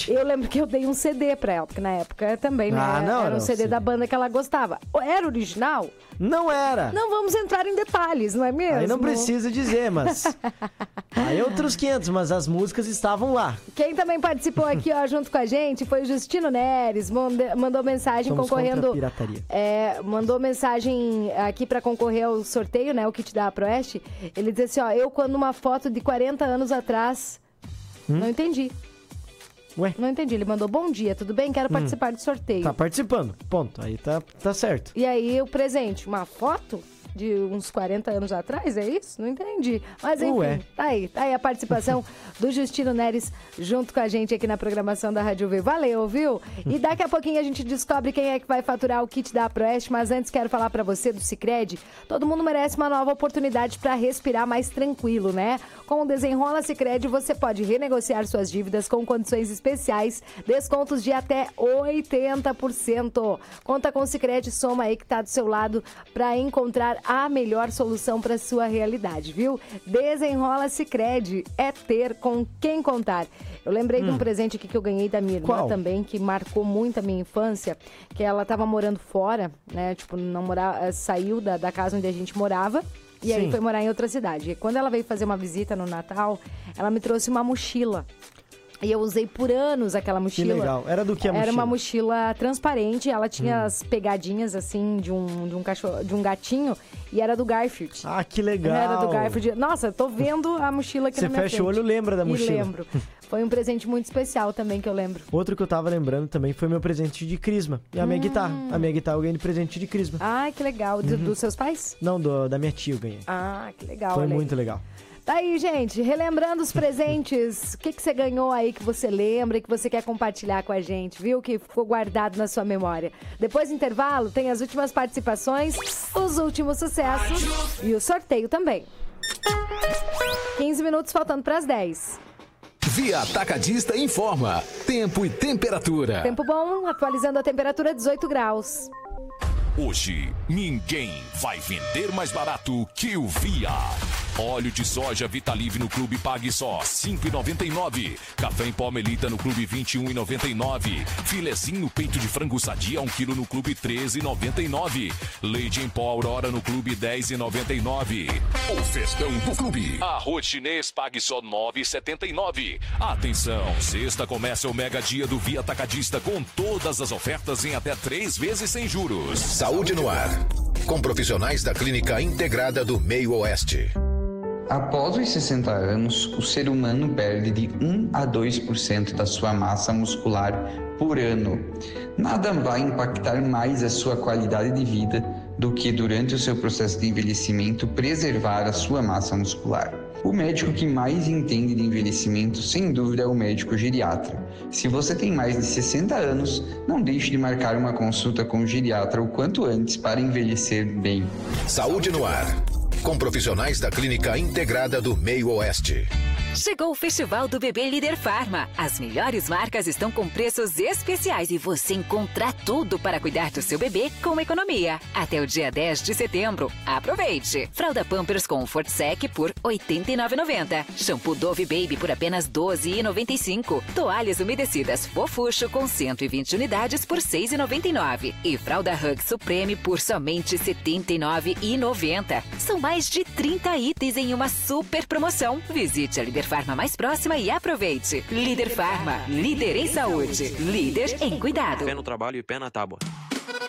Eu lembro que eu dei um CD pra ela, porque na época também, né? Era um CD da banda que ela gostava. Era original? Não era. Não vamos entrar em detalhes, não é mesmo? Aí não precisa dizer, mas... Aí outros 500, mas as músicas estavam lá. Quem também participou aqui, ó, junto com a gente, foi o Justino Neres. Mandou mensagem Somos concorrendo... contra a pirataria. Mandou mensagem aqui pra concorrer ao sorteio, né? O kit da Proeste. Ele disse assim, ó, eu quando uma foto de 40 anos atrás... Não entendi. Ué? Não entendi. Ele mandou, bom dia, tudo bem? Quero participar do sorteio. Tá participando, ponto. Aí tá certo. E aí o presente, uma foto de uns 40 anos atrás, é isso? Não entendi. Mas enfim, tá aí a participação do Justino Neres junto com a gente aqui na programação da Rádio V. Valeu, viu? E daqui a pouquinho a gente descobre quem é que vai faturar o kit da Proeste, mas antes quero falar pra você do Sicredi. Todo mundo merece uma nova oportunidade pra respirar mais tranquilo, né? Com o Desenrola Sicredi, você pode renegociar suas dívidas com condições especiais, descontos de até 80%. Conta com o Sicredi, soma aí que tá do seu lado pra encontrar a melhor solução para sua realidade, viu? Desenrola Sicredi, é ter com quem contar. Eu lembrei de um presente aqui que eu ganhei da minha irmã também, que marcou muito a minha infância, que ela tava morando fora, né? Tipo, não morava, saiu da casa onde a gente morava. E aí foi morar em outra cidade. E quando ela veio fazer uma visita no Natal, ela me trouxe uma mochila. E eu usei por anos aquela mochila. Que legal. Era do que a mochila? Era uma mochila transparente, ela tinha as pegadinhas, assim, de um cachorro, de um gatinho, e era do Garfield. Ah, que legal. Era do Garfield. Nossa, eu tô vendo a mochila aqui na minha frente. Você fecha o olho e lembra da mochila. E lembro. Foi um presente muito especial também que eu lembro. Outro que eu tava lembrando também foi meu presente de crisma. E a minha guitarra. A minha guitarra eu ganhei de presente de crisma. Ah, que legal. Dos seus pais? Não, da minha tia eu ganhei. Ah, que legal. Foi muito legal. Tá aí, gente, relembrando os presentes, o que você ganhou aí que você lembra e que você quer compartilhar com a gente, viu? Que ficou guardado na sua memória. Depois do intervalo, tem as últimas participações, os últimos sucessos e o sorteio também. 15 minutos faltando para as 10. Via Atacadista informa. Tempo e temperatura. Tempo bom, atualizando a temperatura 18 graus. Hoje, ninguém vai vender mais barato que o Via. Óleo de soja Vitalive no Clube Pague Só, R$ 5,99. Café em pó Melita no Clube, R$ 21,99. Filezinho peito de frango sadia, 1 kg no Clube, R$ 13,99. Leite em pó Aurora no Clube, R$ 10,99. O festão do Clube. Arroz chinês Pague Só, R$ 9,79. Atenção, sexta começa o mega dia do Via Atacadista com todas as ofertas em até 3 vezes sem juros. Saúde no ar, com profissionais da Clínica Integrada do Meio Oeste. Após os 60 anos, o ser humano perde de 1 a 2% da sua massa muscular por ano. Nada vai impactar mais a sua qualidade de vida do que, durante o seu processo de envelhecimento, preservar a sua massa muscular. O médico que mais entende de envelhecimento, sem dúvida, é o médico geriatra. Se você tem mais de 60 anos, não deixe de marcar uma consulta com o geriatra o quanto antes para envelhecer bem. Saúde no ar, com profissionais da Clínica Integrada do Meio Oeste. Chegou o Festival do Bebê Líder Farma. As melhores marcas estão com preços especiais e você encontra tudo para cuidar do seu bebê com economia. Até o dia 10 de setembro. Aproveite! Fralda Pampers Comfort Sec por R$ 89,90. Shampoo Dove Baby por apenas R$ 12,95. Toalhas umedecidas Fofuxo com 120 unidades por R$ 6,99. E Fralda Hug Supreme por somente R$ 79,90. São mais de 30 itens em uma super promoção. Visite a Líder Farma mais próxima e aproveite. Líder Farma, líder em saúde, líder em cuidado. Pé no trabalho e pé na tábua.